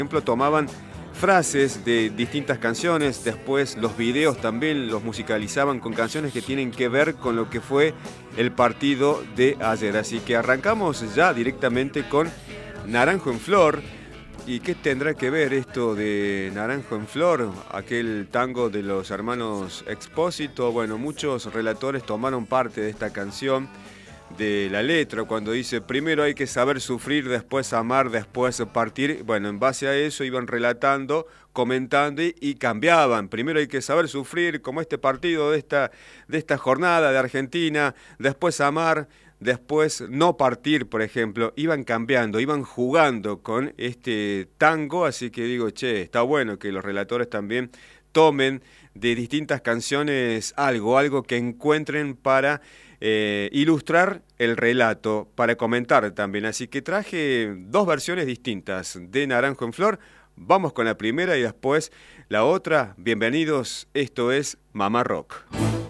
ejemplo, tomaban frases de distintas canciones, después los videos también los musicalizaban con canciones que tienen que ver con lo que fue el partido de ayer. Así que arrancamos ya directamente con Naranjo en Flor. ¿Y qué tendrá que ver esto de Naranjo en Flor? Aquel tango de los hermanos Expósito. Bueno, muchos relatores tomaron parte de esta canción, de la letra, cuando dice primero hay que saber sufrir, después amar, después partir. Bueno, en base a eso iban relatando, comentando y cambiaban. Primero hay que saber sufrir, como este partido de esta jornada de Argentina, después amar, después no partir, por ejemplo. Iban cambiando, iban jugando con este tango, así que digo, che, está bueno que los relatores también tomen de distintas canciones algo que encuentren para ilustrar el relato, para comentar también. Así que traje dos versiones distintas de Naranjo en Flor. Vamos con la primera y después la otra. Bienvenidos, esto es Mamá Rock.